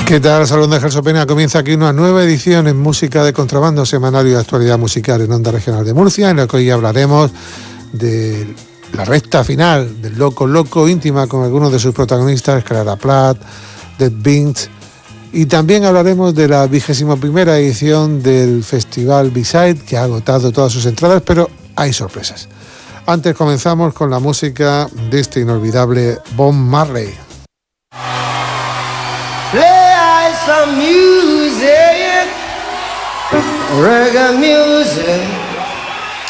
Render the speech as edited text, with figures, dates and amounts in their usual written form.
¿Qué tal? Salón de Gerso Pena. Comienza aquí una nueva edición en Música de Contrabando, semanario de actualidad musical en Onda Regional de Murcia, en la que hoy hablaremos de la recta final del Loco Loco, íntima con algunos de sus protagonistas, Clara Platt, Dead Beans, y también hablaremos de la 21ª edición del Festival B-Side, que ha agotado todas sus entradas, pero hay sorpresas. Antes comenzamos con la música de este inolvidable Bob Marley. Some music, reggae music.